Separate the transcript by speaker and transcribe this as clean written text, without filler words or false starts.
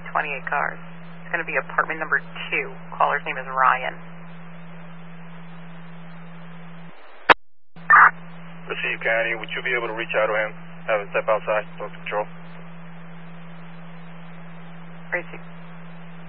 Speaker 1: only 28 cars. It's going to be apartment number 2. Caller's name is Ryan.
Speaker 2: Receive, County. Would you be able to reach out to him? Have him step outside, talk to control.
Speaker 1: Tracy.